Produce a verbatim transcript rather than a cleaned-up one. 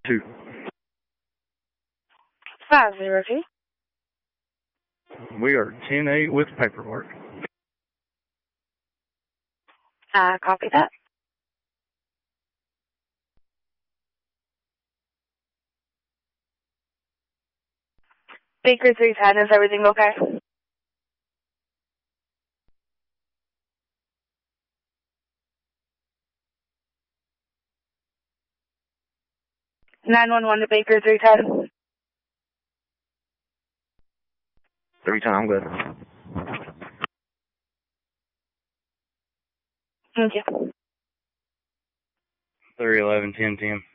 Two. Five zero two. We are ten eight with paperwork. I copy that. Baker three ten, is everything okay? nine one one to Baker three ten. three ten, I'm good. Thank you. three eleven ten ten.